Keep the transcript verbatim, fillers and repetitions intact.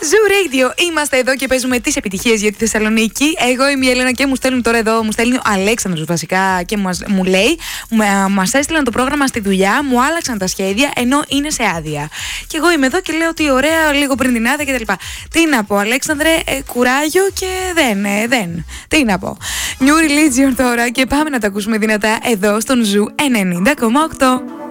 Zoo Radio, είμαστε εδώ και παίζουμε τις επιτυχίες για τη Θεσσαλονίκη. Εγώ είμαι η Έλενα και μου στέλνουν τώρα εδώ, μου στέλνει ο Αλέξανδρος βασικά και μας, μου λέει, μας έστειλαν το πρόγραμμα στη δουλειά, μου άλλαξαν τα σχέδια ενώ είναι σε άδεια. Και εγώ είμαι εδώ και λέω ότι ωραία, λίγο πριν την άδεια κτλ. Τι να πω, Αλέξανδρε, ε, κουράγιο και δεν, ε, δεν. Τι να πω. New Religion τώρα και πάμε να τα ακούσουμε δυνατά εδώ στον Zoo ενενήντα κόμμα οκτώ.